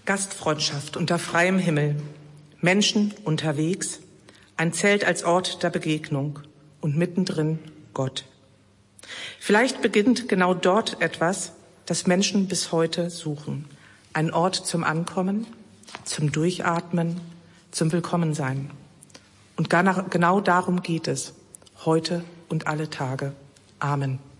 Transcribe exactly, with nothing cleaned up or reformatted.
Gastfreundschaft unter freiem Himmel, Menschen unterwegs, ein Zelt als Ort der Begegnung und mittendrin Gott. Vielleicht beginnt genau dort etwas, das Menschen bis heute suchen. Ein Ort zum Ankommen, zum Durchatmen, zum Willkommensein. Und genau darum geht es, heute und alle Tage. Amen.